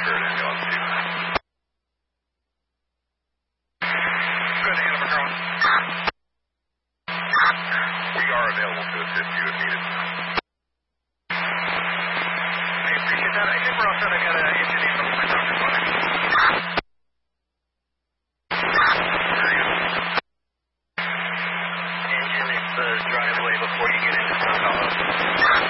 Spirit ambulance, Chief. Good, Hanover Drone. We are available to assist you if needed. I appreciate that. I think we're all set. I got an engine in from my doctor's office.